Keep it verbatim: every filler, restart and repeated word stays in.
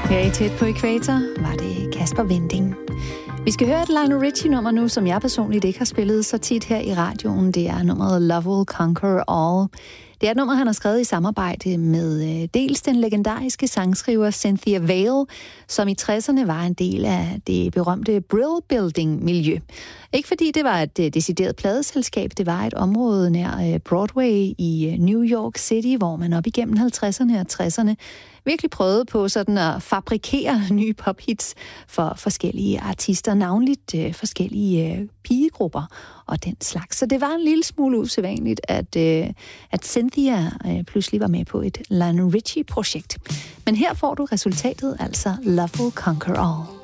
Her i Tæt på Ækvator var det Kasper Winding. Vi skal høre et Lionel Richie-nummer nu, som jeg personligt ikke har spillet så tit her i radioen. Det er nummeret Love Will Conquer All. Det er et nummer, han har skrevet i samarbejde med dels den legendariske sangskriver Cynthia Vale, som i tresserne var en del af det berømte Brill Building-miljø. Ikke fordi det var et decideret pladeselskab, det var et område nær Broadway i New York City, hvor man op igennem halvtredserne og tresserne virkelig prøvede på sådan at fabrikere nye pophits for forskellige artister, navnligt øh, forskellige øh, pigegrupper og den slags. Så det var en lille smule usædvanligt, at, øh, at Cynthia øh, pludselig var med på et Lionel Richie-projekt. Men her får du resultatet, altså Love Will Conquer All.